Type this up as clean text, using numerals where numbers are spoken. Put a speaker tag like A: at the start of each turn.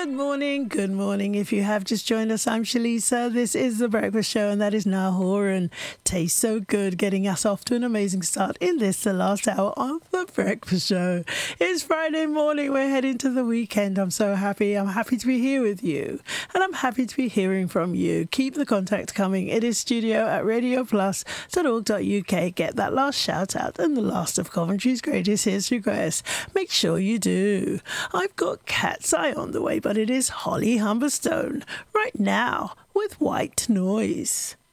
A: Good morning. If you have just joined us, I'm Shalisa. This is The Breakfast Show, and that is Nahor, and tastes so good, getting us off to an amazing start in this, the last hour of The Breakfast Show. It's Friday morning. We're heading to the weekend. I'm so happy. I'm happy to be here with you, and I'm happy to be hearing from you. Keep the contact coming. It is studio@radioplus.org.uk. Get that last shout out and the last of Coventry's greatest hits requests. Make sure you do. I've got Cat's Eye on the way, but it is Holly Humberstone right now with White Noise.